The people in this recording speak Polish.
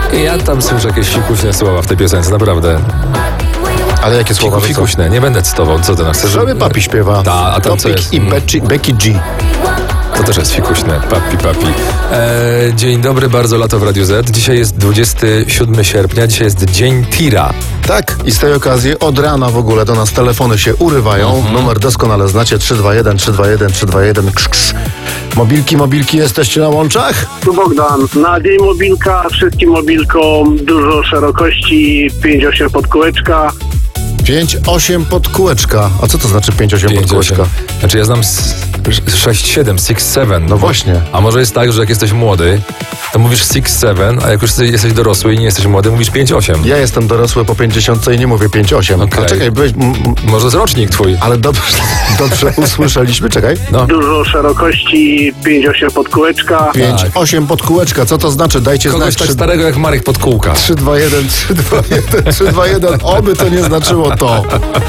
Ja tam słyszę jakieś fikuśne słowa w tej piosence, naprawdę. Ale jakie słowa? Fikuśne, nie będę cytował, co ty na chcesz? Sobie Papi śpiewa. Ta, a tam co Topik jest? i Becky G. To też jest fikuśne, papi. Dzień dobry, bardzo lato w Radiu Z. Dzisiaj jest 27 sierpnia, dzisiaj jest Dzień Tira. Tak, i z tej okazji od rana w ogóle do nas telefony się urywają. Numer doskonale znacie, 321 321 321 krz, krz. Mobilki, jesteście na łączach? Tu Bogdan. Na dzień mobilka, wszystkim mobilkom dużo szerokości, 5,8 pod kółeczka. 5-8 pod kółeczka. A co to znaczy 5-8 pod kółeczka? Znaczy ja znam 6-7, 6-7. No właśnie. A może jest tak, że jak jesteś młody, to mówisz 6-7, a jak już jesteś dorosły i nie jesteś młody, mówisz 5-8. Ja jestem dorosły po 50 i nie mówię 5-8. Okej. A czekaj, byłeś... Może jest rocznik twój. Ale dobrze usłyszeliśmy, czekaj. No. Dużo szerokości, 5,8 pod kółeczka. 5-8 pod kółeczka, co to znaczy? Dajcie Kogoś znać. tak starego jak Marek Podkółka. 321, 321, 321. Oby to nie znaczyło to.